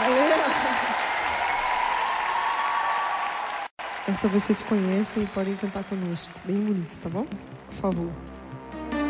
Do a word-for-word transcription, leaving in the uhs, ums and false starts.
Essa vocês conhecem e podem cantar conosco. Bem bonito, tá bom? Por favor.